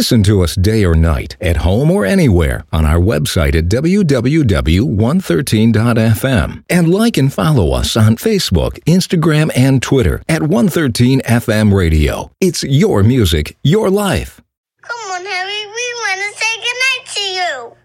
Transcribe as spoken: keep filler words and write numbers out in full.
Listen to us day or night, at home or anywhere, on our website at w w w dot one thirteen dot f m. And like and follow us on Facebook, Instagram, and Twitter at one thirteen F M Radio. It's your music, your life. Come on, Harry. We want to say goodnight to you.